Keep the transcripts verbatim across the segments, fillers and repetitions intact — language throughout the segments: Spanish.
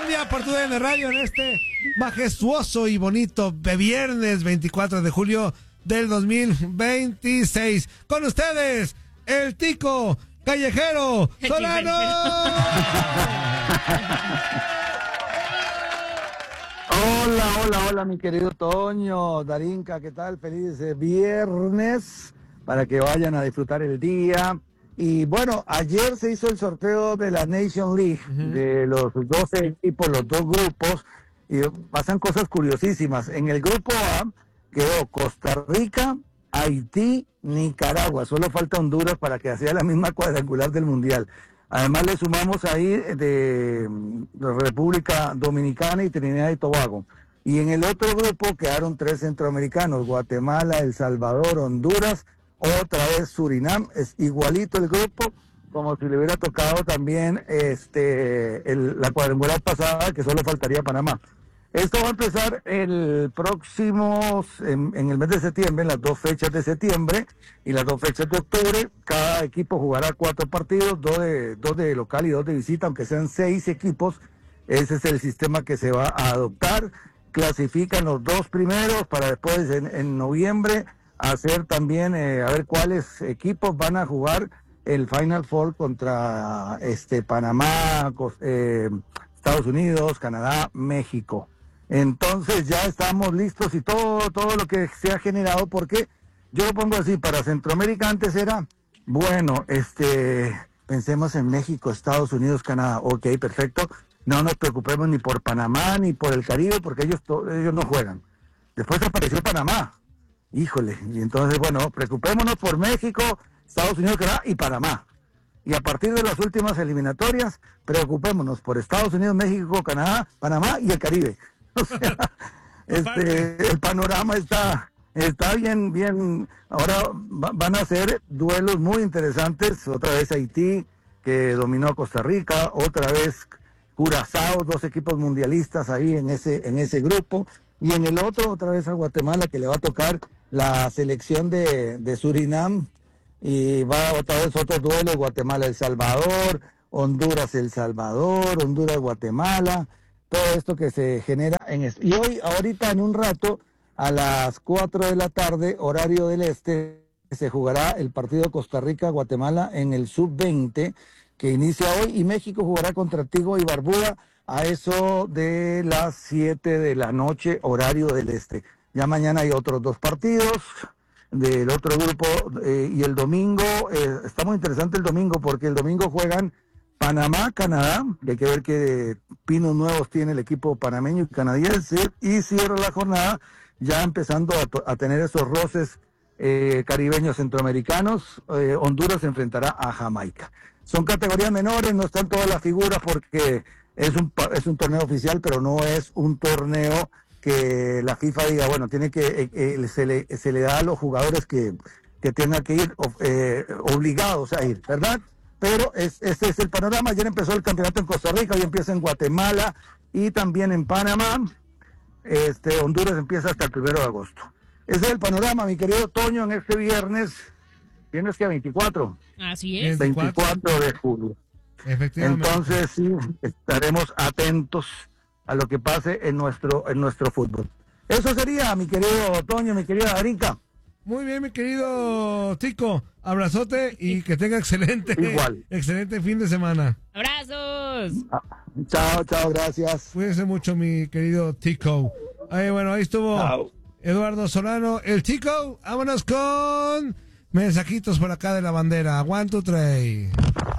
Colombia por tu D N Radio en este majestuoso y bonito viernes veinticuatro de julio del dos mil veintiséis. Con ustedes, el Tico Callejero Solano. Hola, hola, hola, mi querido Toño, Darinka, ¿qué tal? Feliz viernes para que vayan a disfrutar el día. Y bueno, ayer se hizo el sorteo de la Nation League, uh-huh. de los doce equipos, los dos grupos, y pasan cosas curiosísimas. En el grupo A quedó Costa Rica, Haití, Nicaragua. Solo falta Honduras para que sea la misma cuadrangular del Mundial. Además le sumamos ahí de República Dominicana y Trinidad y Tobago. Y en el otro grupo quedaron tres centroamericanos, Guatemala, El Salvador, Honduras, otra vez Surinam. Es igualito el grupo, como si le hubiera tocado también este el, la cuadrangular pasada, que solo faltaría Panamá. Esto va a empezar el próximo, en, en el mes de septiembre, en las dos fechas de septiembre y las dos fechas de octubre. Cada equipo jugará cuatro partidos, dos de, dos de local y dos de visita, aunque sean seis equipos. Ese es el sistema que se va a adoptar. Clasifican los dos primeros para después en, en noviembre hacer también, eh, a ver cuáles equipos van a jugar el Final Four contra este Panamá, eh, Estados Unidos, Canadá, México. Entonces ya estamos listos y todo, todo lo que se ha generado, porque yo lo pongo así, para Centroamérica antes era, bueno, este, pensemos en México, Estados Unidos, Canadá, ok, perfecto, no nos preocupemos ni por Panamá ni por el Caribe, porque ellos, ellos no juegan. Después apareció Panamá, híjole, y entonces, bueno, preocupémonos por México, Estados Unidos, Canadá y Panamá. Y a partir de las últimas eliminatorias, preocupémonos por Estados Unidos, México, Canadá, Panamá y el Caribe. O sea, este, el panorama está, está bien, bien. Ahora va, van a ser duelos muy interesantes. Otra vez Haití, que dominó a Costa Rica. Otra vez Curazao, dos equipos mundialistas ahí en ese, en ese grupo. Y en el otro, otra vez a Guatemala, que le va a tocar la selección de, de Surinam. Y va otra vez otro duelo, Guatemala-El Salvador, Honduras-El Salvador, Honduras-Guatemala. Todo esto que se genera en esto. Y hoy, ahorita en un rato, a las cuatro de la tarde, horario del este, se jugará el partido Costa Rica-Guatemala en el sub veinte, que inicia hoy, y México jugará contra Antigua y Barbuda a eso de las siete de la noche, horario del este. Ya mañana hay otros dos partidos del otro grupo, eh, y el domingo, eh, está muy interesante el domingo, porque el domingo juegan Panamá, Canadá, que hay que ver qué pinos nuevos tiene el equipo panameño y canadiense, y cierra la jornada ya empezando a, a tener esos roces eh, caribeños centroamericanos. eh, Honduras se enfrentará a Jamaica. Son categorías menores, no están todas las figuras porque es un, es un torneo oficial, pero no es un torneo que la FIFA diga, bueno, tiene que eh, eh, se, le, se le da a los jugadores que, que tengan que ir eh, obligados a ir, ¿verdad? Pero es, este es el panorama. Ayer empezó el campeonato en Costa Rica, hoy empieza en Guatemala y también en Panamá. Este, Honduras empieza hasta el primero de agosto. Ese es el panorama, mi querido Toño, en este viernes, viernes que veinticuatro. Así es. veinticuatro de julio. Efectivamente. Entonces sí, estaremos atentos a lo que pase en nuestro, en nuestro fútbol. Eso sería, mi querido Toño, mi querida Darinka. Muy bien, mi querido Tico, abrazote y que tenga excelente, Igual. excelente fin de semana. ¡Abrazos! Ah, chao, chao, gracias. Cuídense mucho, mi querido Tico. Ahí, bueno, ahí estuvo Chao. Eduardo Solano, el Tico. Vámonos con mensajitos por acá de la bandera. One, two, three.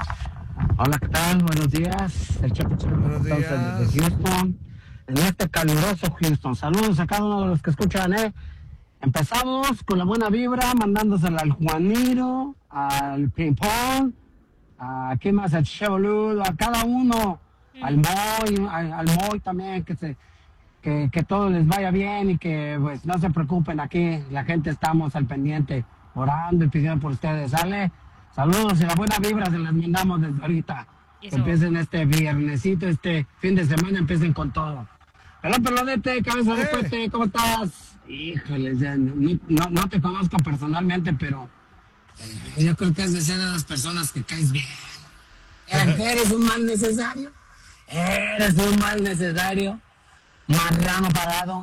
Hola, ¿qué tal? Buenos días. El Chapo Buenos días. Desde Houston, en este caluroso Houston. Saludos a cada uno de los que escuchan, ¿eh? Empezamos con la buena vibra, mandándosela al Juaniro, al Ping Pong, a ¿qué más? Al Chevoludo, a cada uno, al Moy, al, al Moy también, que se, que, que todo les vaya bien y que pues no se preocupen, aquí la gente estamos al pendiente, orando y pidiendo por ustedes, ¿sale? Saludos y la buena vibra se las mandamos desde ahorita. Eso. Que empiecen este viernesito, este fin de semana, empiecen con todo. Pelón, pelonete, cabeza de cohete, ¿cómo estás? Híjole, ya no, no, no te conozco personalmente, pero eh, yo creo que es de ser de las personas que caes bien. Eh, que eres un mal necesario. Eres un mal necesario, marrano parado.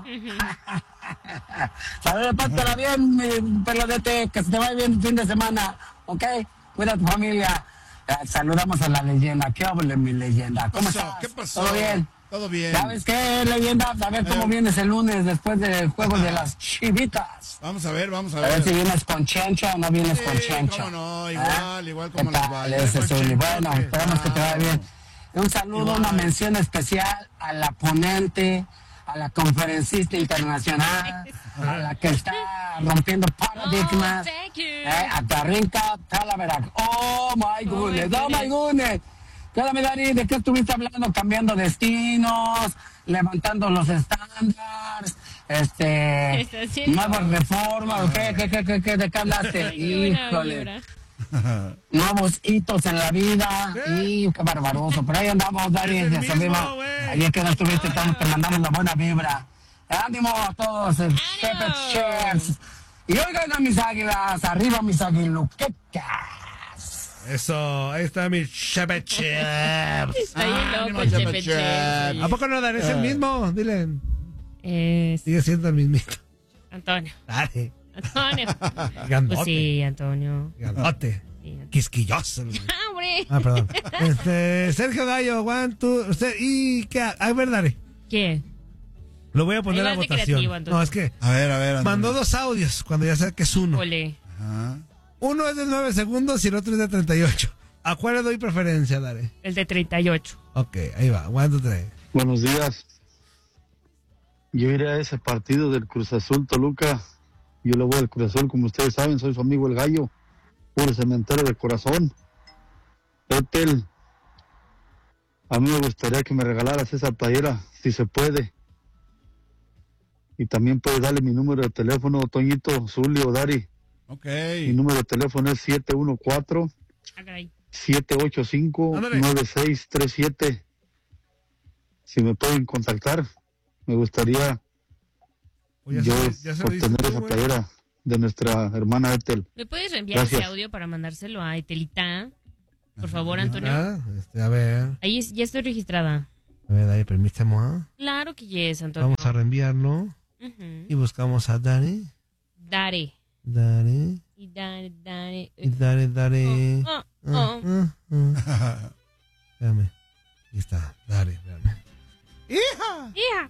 Saludos, pásala bien, mi pelodete, que se te vaya bien el fin de semana, ¿ok? Cuida a tu familia. Eh, saludamos a la leyenda. ¿Qué hable, mi leyenda? ¿Cómo pasó? estás? ¿Qué pasó? ¿Todo bien? Todo bien. ¿Sabes qué, leyenda? A ver cómo Eh. vienes el lunes después del juego de las chivitas. Vamos a ver, vamos a A ver. ver si vienes con chencha o no vienes con Sí, chencha. cómo no, ¿Eh? igual, igual ¿Qué como les tal vaya. ese, Con Zuli? chenchote. Bueno, esperamos que te vaya bien. Un saludo, Igual. una mención especial a la ponente, a la conferencista internacional, a la que está rompiendo paradigmas, Oh, thank you. eh, a Darinka Talavera. Oh my goodness, oh my goodness. ¿Qué onda, mi Dari? ¿De qué estuviste hablando? Cambiando destinos, levantando los estándares, este, Está haciendo- nuevas reformas, ¿qué, qué, qué, qué, qué, ¿de qué hablaste? Qué buena Híjole. vibra. Nuevos hitos en la vida. Y qué barbaroso. Pero ahí andamos, Dari. Es el Ya mismo, sabemos. güey. Ayer que no estuviste, estamos- te mandamos la buena vibra. Ánimo a todos. El Shepherd Shares. Y oigan a mis águilas. Arriba mis aguiluquecas. Eso, ahí está mi Shepherd Chips. Está bien Ah, loco ánimo, el Shepherd Chepe Chef. Chef. ¿A poco no, Dale? Es el mismo, dile. Es Sigue siendo el mismito. Antonio. Dale. Antonio. Grandote. Pues sí, Antonio. Grandote. Sí, Antonio. Quisquilloso. el güey. Ah, hombre. Ah, perdón. Este, Sergio Gallo, one, two, usted, y qué, a ver, dale. ¿Qué? Lo voy a poner Ahí a vas de votación. creativo, Antonio. No, es que A ver, a ver. Antonio. mandó dos audios cuando ya sé que es uno. Ole. Ajá. Uno es de nueve segundos y el otro es de treinta y ocho. ¿A cuál le doy preferencia, Dale? El de treinta y ocho. Ok, ahí va. One, two, three. Buenos días. Yo iré a ese partido del Cruz Azul Toluca. Yo le voy al Cruz Azul, como ustedes saben, soy su amigo el Gallo, puro cementero de corazón. Etel, a mí me gustaría que me regalaras esa playera, si se puede. Y también puedes darle mi número de teléfono, Toñito, Zuli o Dari. Ok. Mi número de teléfono es siete uno cuatro, Ah, caray. siete ocho cinco, Ándale. nueve seis tres siete. Si me pueden contactar, me gustaría Pues yo ya se, ya se lo dice obtener tú, esa güey. playera de nuestra hermana Ethel. ¿Me puedes reenviar Gracias. ese audio para mandárselo a Etelita? Por favor, Antonio. Ah, este, a ver, Ahí es- ya estoy registrada. a ver, Dale, permítame. ¿ah? Claro que yes, Antonio. Vamos a reenviarlo Ujú. y buscamos a Dani. Dare. Dani. Y dare, dare. Y Dani, Dani. Oh, oh, Ah, oh. ah, ah. Espérame. Aquí está, Dale, espérame. ¡Hija! Hija.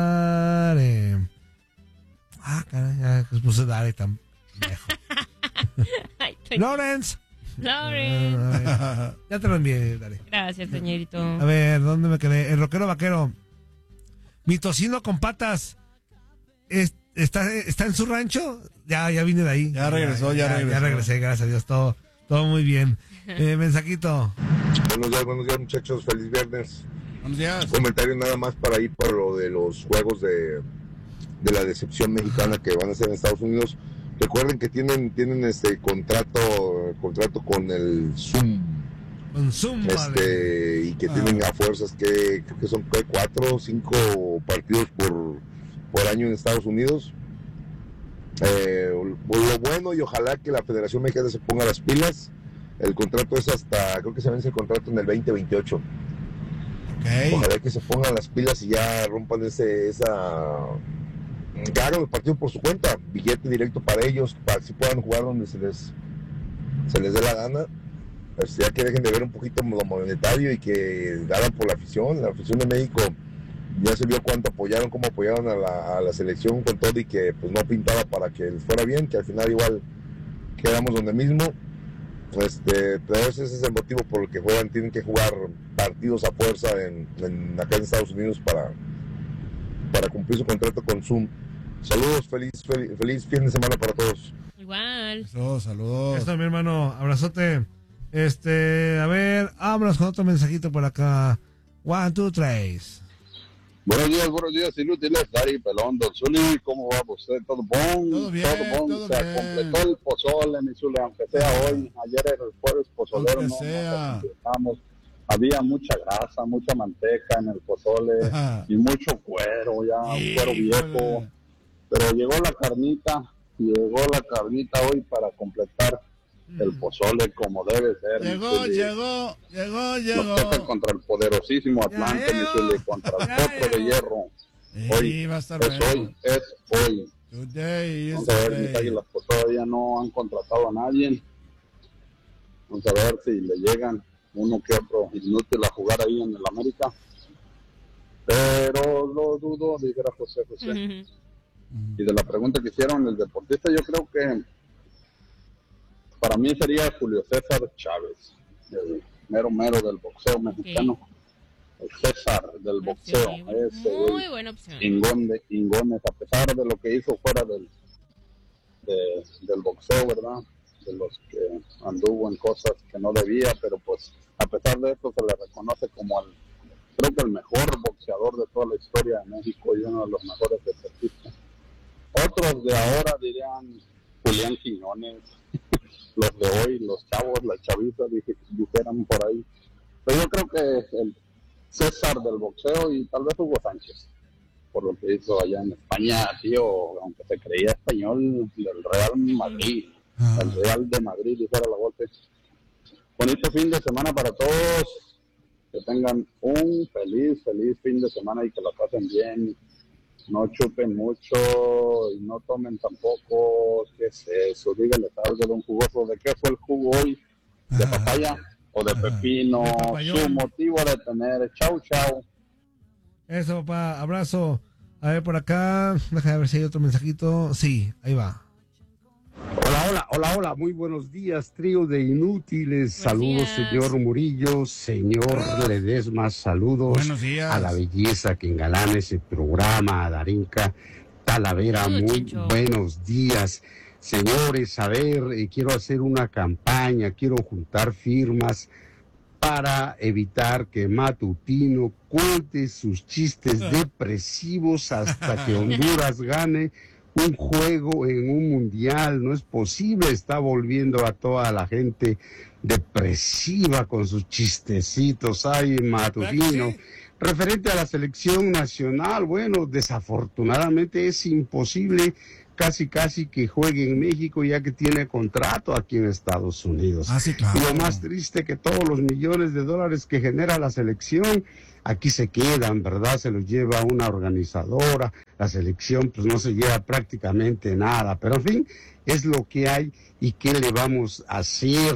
Dale. Ah, caray, ya que puse Dale tan viejo. Ay, Toño. Lawrence. Lauren. Ah, a ver. Ya te lo envié, Dale. Gracias, Toñerito. A ver, ¿dónde me quedé? El rockero vaquero. Mi tocino con patas. Es- ¿Está, está en su rancho? Ya, ya vine de ahí. Ya regresó, ya regresó. Ya regresé, gracias a Dios. Todo, todo muy bien. Eh, mensajito. Buenos días, buenos días muchachos, feliz viernes. Buenos días. Un comentario nada más para ir para lo de los juegos de, de la decepción mexicana que van a ser en Estados Unidos. Recuerden que tienen tienen este contrato contrato con el Zoom, Con Zoom, vale. este y que Ah. tienen a fuerzas que creo que son ¿qué? cuatro o cinco partidos por, por año en Estados Unidos. Eh, lo bueno y ojalá que la Federación Mexicana se ponga las pilas. El contrato es hasta, creo que se vence el contrato en el veinte veintiocho. Ok. Ojalá que se pongan las pilas y ya rompan ese, esa, que hagan los partidos por su cuenta, billete directo para ellos, para que puedan jugar donde se les, se les dé la gana. Pues ya que dejen de ver un poquito lo monetario y que hagan por la afición. La afición de México ya se vio cuánto apoyaron, cómo apoyaron a la, a la selección con todo y que pues no pintaba para que les fuera bien, que al final igual quedamos donde mismo. Este, pero ese es el motivo por el que juegan, tienen que jugar partidos a fuerza en, en acá en Estados Unidos para, para cumplir su contrato con Zoom. Saludos, feliz, feliz, feliz fin de semana para todos. Igual. Eso, saludos. Esto, mi hermano. Abrazote. Este, a ver, vámonos con otro mensajito por acá. One, two, tres. Buenos días, buenos días, inútiles, Dari, Pelón, Don Zuli, ¿cómo va usted? ¿Todo bon? Todo bien, bon, todo se bien. completó el pozole, mi Zuli, aunque sea hoy, ayer era el jueves pozolero, Aunque no, sea. no nos completamos. Había mucha grasa, mucha manteca en el pozole Ajá. y mucho cuero, ya un cuero viejo, Híjole. pero llegó la carnita, llegó la carnita hoy para completar el pozole como debe ser. Llegó, Zuli. llegó, llegó, llegó. Los Texas contra el poderosísimo Atlanta, Ya mi llegó. Zuli, contra el Ya potro de llegó. hierro. Sí, Hoy, va a estar es bueno. hoy, es hoy. Today is Vamos a ver, mis today. águilas pues todavía no han contratado a nadie. Vamos a ver si le llegan uno que otro inútil a jugar ahí en el América. Pero lo dudo, dijera José José. Ujú. Y de la pregunta que hicieron el deportista, yo creo que para mí sería Julio César Chávez, el mero mero del boxeo mexicano. El César del boxeo. Sí, Ese muy güey. buena opción. Ingón de Ingones, a pesar de lo que hizo fuera del, de, del boxeo, ¿verdad? De los que anduvo en cosas que no debía, pero pues a pesar de esto se le reconoce como el, creo que el mejor boxeador de toda la historia de México y uno de los mejores deportistas. Otros de ahora dirían Julián Quiñones, los de hoy, los chavos, las chavitas, dije- dijeran por ahí. Pero yo creo que el César del boxeo y tal vez Hugo Sánchez, por lo que hizo allá en España, tío, aunque se creía español, del Real Madrid, Ah. el Real de Madrid, dijera la golpe. Bonito fin de semana para todos, que tengan un feliz, feliz fin de semana y que la pasen bien. No chupen mucho y no tomen tampoco, ¿qué es eso? Dígale algo de un jugoso. ¿De qué fue el jugo hoy? ¿De papaya o de pepino? De papayón. Su motivo de tener. Chau, chau. Eso, papá, abrazo. A ver, por acá, déjame ver si hay otro mensajito. Sí, ahí va. Hola, hola, hola, hola, muy buenos días, trío de inútiles. Saludos, días. señor Murillo, señor Ledesma, saludos Buenos días. a la belleza que engalana ese programa, a Darinka Talavera, Saludos, muy Chicho. buenos días. Señores, a ver, eh, quiero hacer una campaña, quiero juntar firmas para evitar que Matutino cuente sus chistes depresivos hasta que Honduras gane un juego en un mundial. No es posible, está volviendo a toda la gente depresiva con sus chistecitos. Ay, Matutino. Referente a la selección nacional, bueno, desafortunadamente es imposible casi casi que juegue en México ya que tiene contrato aquí en Estados Unidos. Ah, sí, claro. Y lo más triste que todos los millones de dólares que genera la selección aquí se quedan, ¿verdad? Se los lleva una organizadora, la selección pues no se lleva prácticamente nada, pero en fin, es lo que hay y qué le vamos a hacer,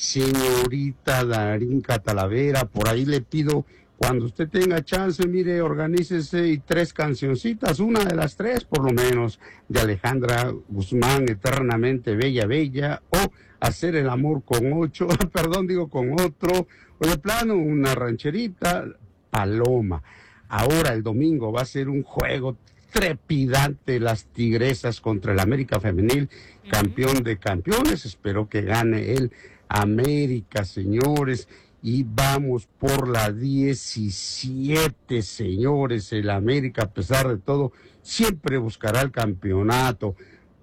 señorita Darinka Talavera. Por ahí le pido, cuando usted tenga chance, mire, organícese y tres cancioncitas, una de las tres por lo menos, de Alejandra Guzmán, Eternamente Bella Bella, o Hacer el Amor con Ocho, perdón, digo con otro, o de plano una rancherita, Paloma. Ahora el domingo va a ser un juego trepidante, las Tigresas contra el América Femenil, campeón de campeones. Espero que gane el América, señores. Y vamos por la diecisiete, señores. El América, a pesar de todo, siempre buscará el campeonato.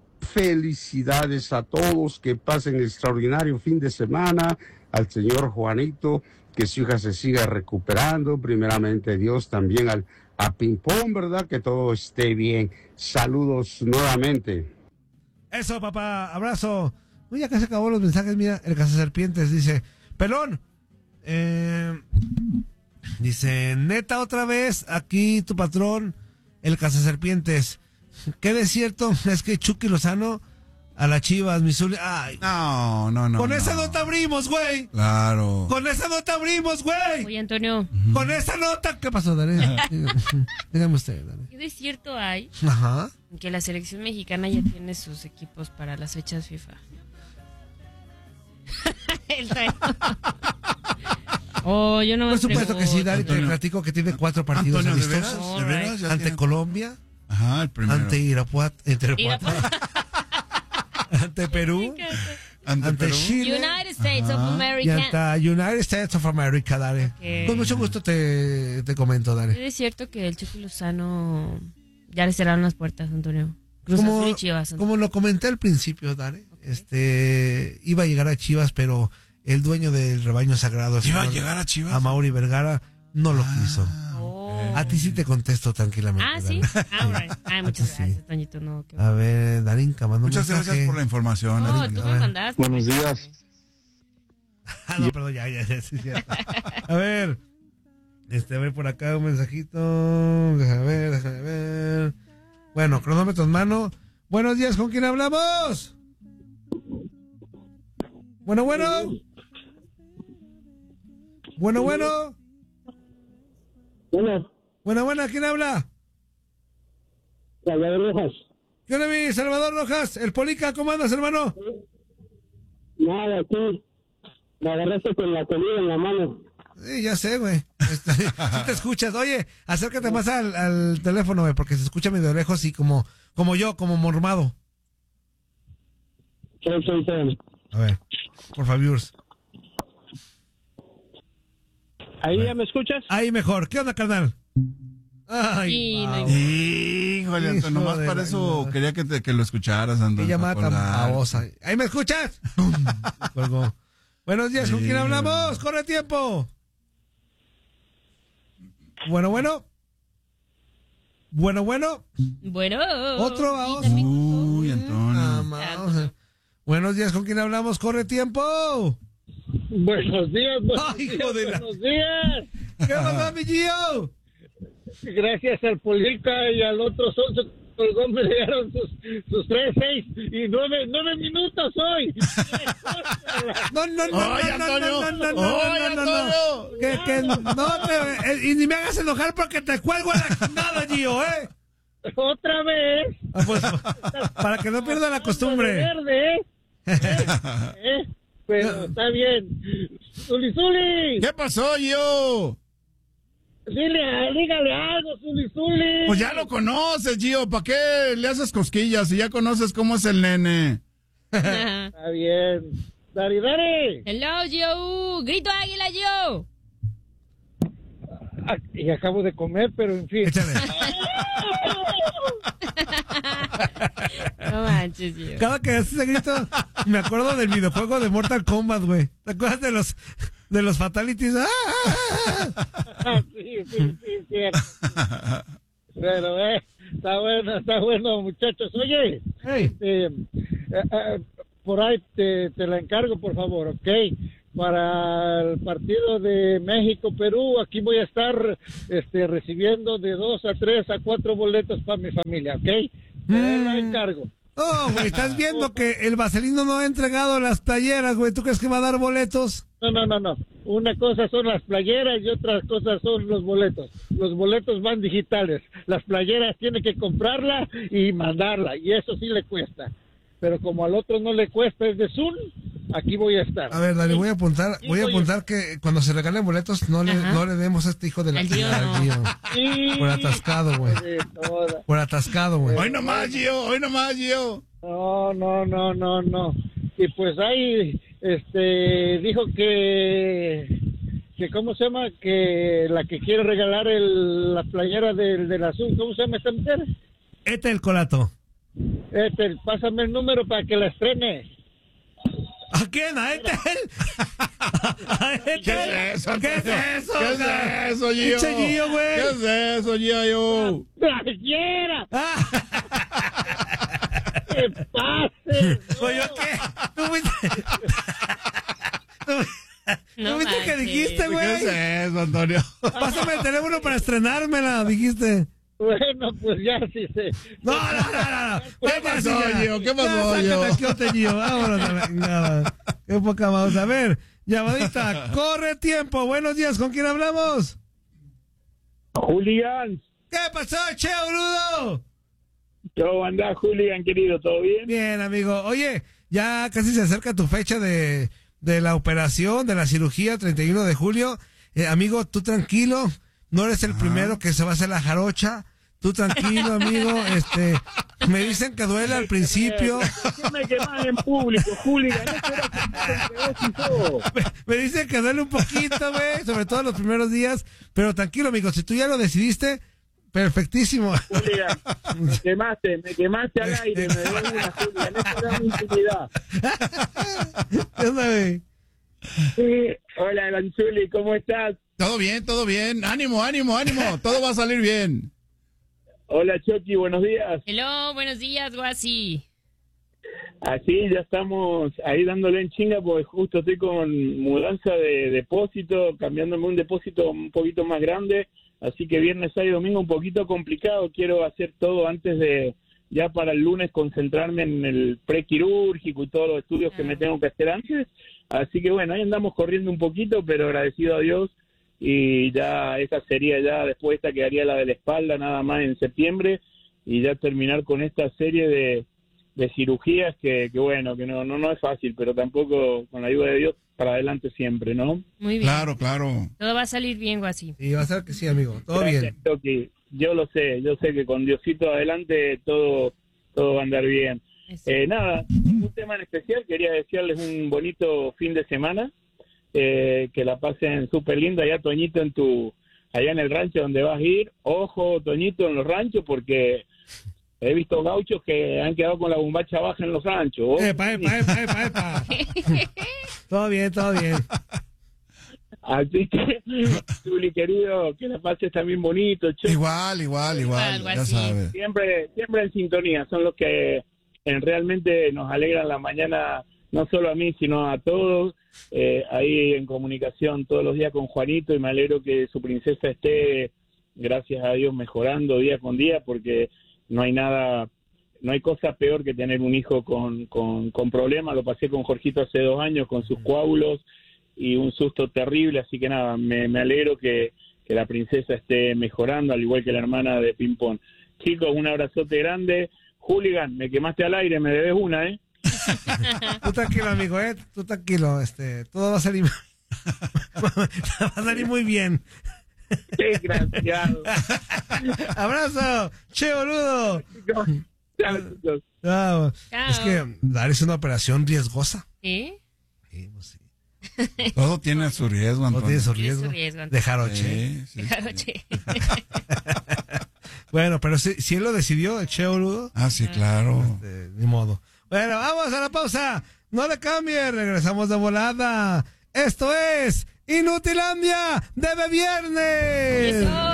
Felicidades a todos, que pasen extraordinario fin de semana. Al señor Juanito, que su hija se siga recuperando. Primeramente Dios, también al a Pimpón, ¿verdad? Que todo esté bien. Saludos nuevamente. Eso, papá, abrazo. Uy, ya casi acabó los mensajes. Mira, el Cazaserpientes dice: Pelón, eh, dice, neta, otra vez, aquí tu patrón, el Cazaserpientes. ¿Qué de cierto es que Chucky Lozano a las Chivas, Missouri? Ay, No, no, no. con no. esa nota abrimos, güey. Claro. Con esa nota abrimos, güey. Oye, Antonio, Con esa nota. ¿Qué pasó, Dani? Dígame usted, Dani. ¿qué de cierto hay Ajá. en que la selección mexicana ya tiene sus equipos para las fechas FIFA? El Dani. Oh, yo no Por supuesto que sí, Dani. Te Antonio. platico que tiene cuatro partidos Antonio, ¿de veras? amistosos. ¿De veras? Ya Ante tiene- Colombia, Ajá, el primero. ante Irapuato, ante, Irapuato, Mira, ante Perú, Ante, ante Perú. Chile United States of Ajá. y America. ante United States of America, Dani. Ok. Con mucho gusto te, te comento, Dani. ¿Es cierto que el Chucky Lozano ya le cerraron las puertas, Antonio? Cruz Como, Azul y Chivas. Antonio. como lo comenté al principio, Dani, este, iba a llegar a Chivas, pero el dueño del rebaño sagrado, el ¿Iba a señor llegar a Chivas? Amaury Vergara, no lo Ah, quiso. Oh. A ti sí te contesto tranquilamente. Ah, ¿sí? Darín. Ah, all right. Ay, muchas Sí. gracias, Toñito. No, qué A ver, Darinka, mandó un Muchas mensaje. gracias por la información. No, Darinka. tú a me ver. mandaste. Buenos días. Ah, no, perdón, ya, ya, ya, sí, ya. A ver, este, a ver por acá un mensajito. Déjame ver, déjame ver. Bueno, cronómetro en mano. Buenos días, ¿con quién hablamos? Bueno, bueno. Bueno, bueno. Bueno, Bueno, bueno, ¿quién habla? Salvador Rojas. ¿Qué onda, mi Salvador Rojas? El Polica, ¿cómo andas, hermano? Nada, aquí. Me agarraste con la comida en la mano. Sí, ya sé, güey. Este, sí te escuchas. Oye, acércate más al, al teléfono, güey, porque se escucha medio lejos y como, como yo, como mormado. Sí, sí, sí. A ver, por favor. ¿Ahí ya me escuchas? Ahí mejor. ¿Qué onda, carnal? Ay, Sí, no wow. hay- Híjole, Antonio, Hijo nomás de para la- eso quería que, te, que lo escucharas, Antonio. Qué llamada tan para acordar. babosa. ¿Ahí me escuchas? ¡Pum! Colgó. Buenos días, ¿con Sí. quién hablamos? ¡Corre tiempo! Bueno, bueno. Bueno, bueno. Bueno. Otro, vamos. Y también- Uy, Antonio. Ah, ma- Buenos días, ¿con quién hablamos? ¡Corre tiempo! Buenos días, buenos Ay, días, hijo de la- buenos días. ¿Qué pasó, mi Gio? Gracias al Polica y al otro Sonso colgó, me llegaron sus, sus tres, seis y nueve, nueve minutos hoy. No, no, no, ¡Ay, no, no, Antonio! no, no, no, ¡Ay, no, no, no, Antonio! Que, que no te, eh, y ni me hagas enojar porque te cuelgo a la chingada, Gio, ¿eh? Otra vez. Ah, pues, para que no pierda la costumbre. Verde, ¿eh? ¿Eh? Pero está bien. Zuli, Zuli. ¿Qué pasó, yo? Dile, dígale algo, Zuli, Zuli. Pues ya lo conoces, Gio. ¿Para qué le haces cosquillas si ya conoces cómo es el nene? Está bien. Dari, Dari. Hello, Gio. Grito águila, Gio. Ah, y acabo de comer, pero en fin. Échale. No manches, Gio. Cada que haces ese grito, me acuerdo del videojuego de Mortal Kombat, güey. ¿Te acuerdas de los, de los fatalities? ¡Ah! Ah, sí, sí, sí, cierto. Pero, eh, está bueno, está bueno, muchachos. Oye, Hey. este, eh, eh, por ahí te, te la encargo, por favor, ¿ok? Para el partido de México-Perú, aquí voy a estar este, recibiendo de dos a tres a cuatro boletos para mi familia, ¿ok? Te la encargo. Oh, güey, estás viendo que el Vaselino no ha entregado las playeras, güey. ¿Tú crees que va a dar boletos? No, no, no, no. Una cosa son las playeras y otras cosas son los boletos. Los boletos van digitales. Las playeras tiene que comprarla y mandarla, y eso sí le cuesta. Pero como al otro no le cuesta, es de Zoom, aquí voy a estar. A ver, dale, voy a apuntar, voy a apuntar que cuando se regalen boletos no le, Ajá. no le demos a este hijo de la Al Gio, chingada, no. al Gio. Sí. Por atascado, güey. De toda. Por atascado, güey. Hoy nomás, Gio. Hoy nomás, Gio. No, no, no, no, no. Y pues ahí, este, dijo que, que ¿cómo se llama? Que la que quiere regalar el, la playera del, del azul, ¿cómo se llama esta mujer? Este el colato. Este, pásame el número para que la estrene. ¿A quién? ¿A Etel? ¿A Etel? ¿Qué es eso? ¿Qué es eso? ¿Qué cara? es eso, Gio? Pinche Gio, güey. ¿Qué es eso, Gio? yo? ¡Cualquiera! Ah, ¡Que pase! ¿Oye, qué? ¿Tú fuiste? ¿Tú, No ¿tú viste que manches. dijiste, ¿Qué güey? es eso, Antonio? Pásame el teléfono para estrenármela, dijiste. Bueno, pues ya sí sé. No, no, no, no. no. ¿Qué pasó, Ya, Gio? ¿Qué pasó, ya, sácate Gio? aquí otro Gio. Vámonos a la chingada. Qué poca vamos a ver. Llamadita, corre tiempo. Buenos días, ¿con quién hablamos? Julián, ¿Qué pasó, che, boludo? ¿cómo andás, Julián, querido? ¿Todo bien? Bien, amigo. Oye, ya casi se acerca tu fecha de, de la operación, de la cirugía, treinta y uno de julio. Eh, amigo, tú tranquilo. No eres el primero que se va a hacer la jarocha. Tú tranquilo, amigo. Este, me dicen que duele al principio. ¿Por qué me quemás en público, Julián? Eso era entre vos y yo. Me, me dicen que duele un poquito, güey, sobre todo los primeros días. Pero tranquilo, amigo, si tú ya lo decidiste, perfectísimo. Julián, me quemaste, me quemaste al aire, me dio una, Julián. Eso era mi intimidad. ¿Qué onda, güey? Sí. Hola, Lanzuli, ¿cómo estás? Todo bien, todo bien. Ánimo, ánimo, ánimo. Todo va a salir bien. Hola, Chucky, buenos días. Hello, buenos días, Guasi. Así ya estamos ahí dándole en chinga porque justo estoy con mudanza de depósito, cambiándome un depósito un poquito más grande, así que viernes, sábado y domingo un poquito complicado. Quiero hacer todo antes de, ya para el lunes, concentrarme en el prequirúrgico y todos los estudios que me tengo que hacer antes. Así que bueno, ahí andamos corriendo un poquito, pero agradecido a Dios. Y ya esa sería ya, después esta quedaría la de la espalda nada más en septiembre, y ya terminar con esta serie de de cirugías que, que bueno, que no, no no es fácil, pero tampoco, con la ayuda de Dios, para adelante siempre, ¿no? Muy bien. Claro, claro. Todo va a salir bien, Guasi. Y va a ser que sí, amigo. Todo Gracias, bien. Toki. Yo lo sé, yo sé que con Diosito adelante todo, todo va a andar bien. Eh, nada, un tema en especial, quería desearles un bonito fin de semana, eh, que la pasen súper linda allá, Toñito, en tu, allá en el rancho donde vas a ir. Ojo, Toñito, en los ranchos, porque he visto gauchos que han quedado con la bombacha baja en los ranchos. Oh, Epa, epa, epa, epa, epa. Todo bien, todo bien. Así que, Juli, querido, que la pases también bonito. Che. Igual, igual, igual, Igual, ya así. sabes. Siempre, siempre en sintonía, son los que eh, realmente nos alegran la mañana, no solo a mí, sino a todos. Eh, ahí en comunicación todos los días con Juanito, y me alegro que su princesa esté, gracias a Dios, mejorando día con día, porque no hay nada, no hay cosa peor que tener un hijo con, con, con problemas. Lo pasé con Jorgito hace dos años con sus coágulos y un susto terrible, así que nada, me, me alegro que, que la princesa esté mejorando, al igual que la hermana de Ping Pong. Chicos, un abrazote grande. Hooligan, me quemaste al aire, me debes una, ¿eh? Tú tranquilo, amigo, ¿eh? Tú tranquilo, este, todo va a salir, va a salir muy bien. Qué gracias. Abrazo, che, boludo. Chicos, chao, chicos. Chao. Chao. Es que dar es una operación riesgosa. ¿Eh? Sí, pues sí. Todo tiene su riesgo, No Antonio. tiene su Tiene su riesgo. riesgo, Antonio. De jaroche. Sí, sí. Jaroche. Bueno, pero si, si él lo decidió, el che, boludo, Ah, sí, claro. este, ni modo. Bueno, vamos a la pausa. No le cambie, regresamos de volada. Esto es Inutilandia de Viernes. Eso.